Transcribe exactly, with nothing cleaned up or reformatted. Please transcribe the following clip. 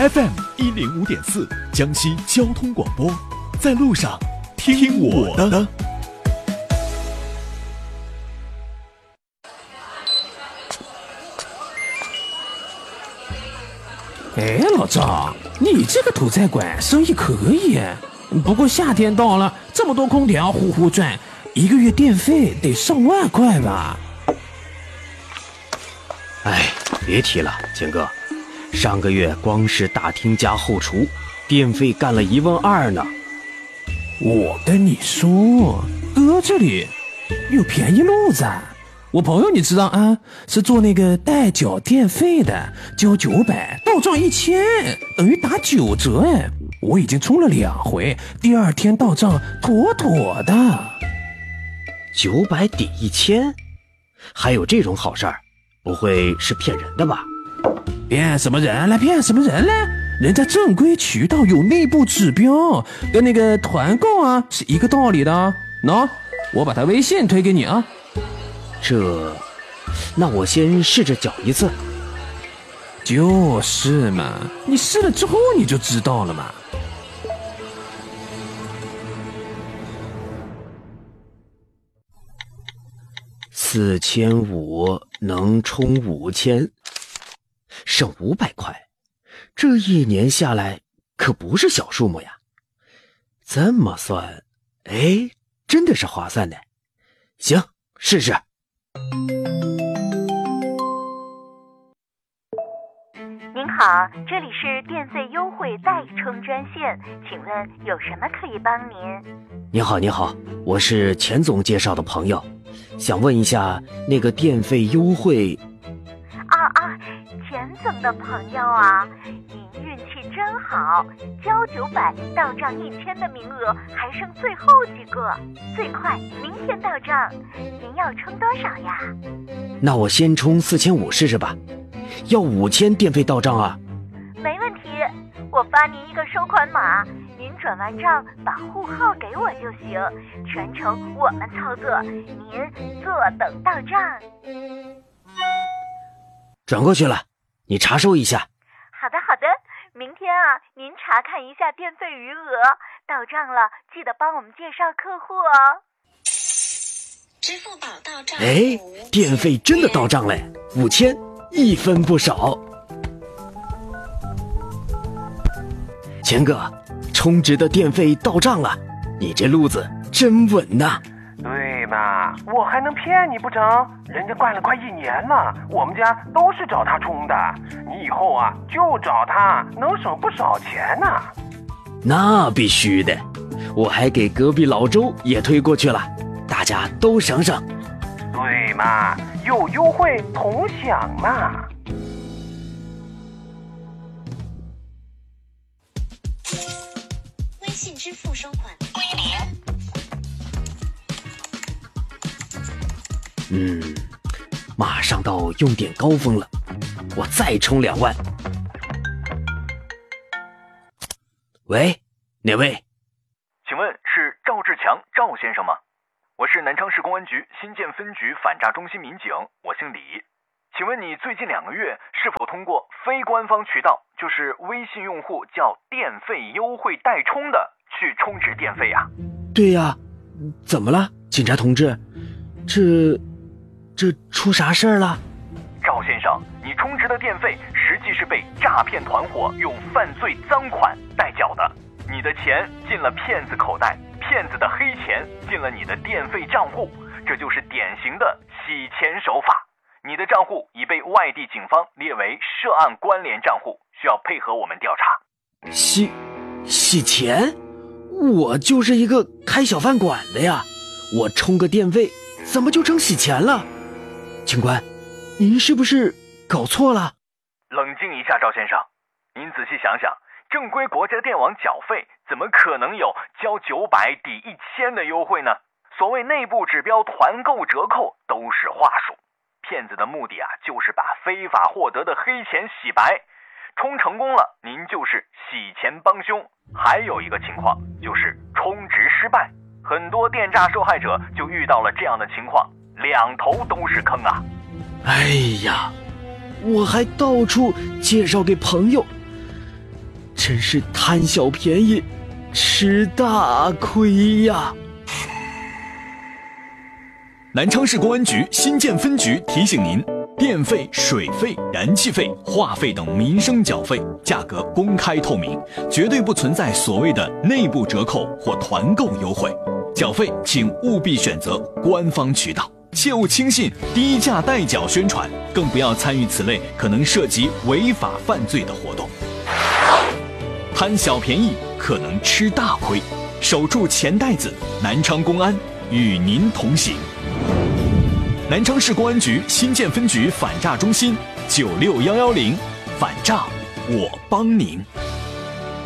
F M 一零五点四，江西交通广播，在路上听我的。 哎，老赵，你这个屠宰馆生意可以，不过夏天到了，这么多空调呼呼转，一个月电费得上万块吧？ 哎，别提了，钱哥，上个月光是大厅加后厨，电费干了一万二呢。 我跟你说，哥这里有便宜路子。我朋友你知道啊，是做那个代缴电费的，交九百到账一千，等于打九折哎！我已经充了两回，第二天到账妥妥的。 九百抵一千，还有这种好事儿？不会是骗人的吧？ 骗什么人了？骗什么人了？人家正规渠道有内部指标，跟那个团购啊是一个道理的。喏，我把他微信推给你啊。 这，那我先试着缴一次。 就是嘛，你试了之后你就知道了嘛。 四千五能充五千，省五百块，这一年下来可不是小数目呀。这么算，哎，真的是划算的。行，试试。 您好，这里是电费优惠代充专线，请问有什么可以帮您？ 你好，你好，我是钱总介绍的朋友，想问一下那个电费优惠。 啊啊，钱总的朋友啊，您运气真好，交九百到账一千的名额还剩最后几个，最快明天到账。您要充多少呀？ 那我先充四千五试试吧。要五千电费到账啊？ 没问题，我发您一个收款码，您转完账把户号给我就行，全程我们操作，您坐等到账。 转过去了，你查收一下。 好的好的，明天啊，您查看一下电费余额，到账了记得帮我们介绍客户哦。 支付宝到账。 哎，电费真的到账嘞，五千，一分不少。钱哥，充值的电费到账了，你这路子真稳呐。 对嘛，我还能骗你不成？人家干了快一年了，我们家都是找他充的，你以后啊就找他，能省不少钱呢。 那必须的，我还给隔壁老周也推过去了，大家都省省。 对嘛，有优惠同享嘛。 微信支付收款归零。 嗯，马上到用电高峰了，我再充两万。喂，哪位？ 请问是赵志强赵先生吗？我是南昌市公安局新建分局反诈中心民警，我姓李。请问你最近两个月是否通过非官方渠道，就是微信用户叫电费优惠代充的去充值电费啊？ 对呀，怎么了，警察同志？这这出啥事儿了？ 赵先生，你充值的电费实际是被诈骗团伙用犯罪赃款代缴的，你的钱进了骗子口袋，骗子的黑钱进了你的电费账户，这就是典型的洗钱手法。你的账户已被外地警方列为涉案关联账户，需要配合我们调查。 洗洗钱？我就是一个开小饭馆的呀，我充个电费怎么就成洗钱了？警官，您是不是搞错了？ 冷静一下，赵先生，您仔细想想，正规国家电网缴费怎么可能有交九百抵一千的优惠呢？所谓内部指标团购折扣都是话术，骗子的目的啊，就是把非法获得的黑钱洗白，充成功了，您就是洗钱帮凶。还有一个情况就是充值失败，很多电诈受害者就遇到了这样的情况，两头都是坑啊。 哎呀，我还到处介绍给朋友， 真是贪小便宜吃大亏呀！ 南昌市公安局新建分局提醒您，电费、水费、燃气费、话费等民生缴费价格公开透明，绝对不存在所谓的内部折扣或团购优惠。缴费请务必选择官方渠道，切勿轻信低价代缴宣传，更不要参与此类可能涉及违法犯罪的活动。贪小便宜可能吃大亏，守住钱袋子，南昌公安与您同行。南昌市公安局新建分局反诈中心九六一一零，反诈我帮您。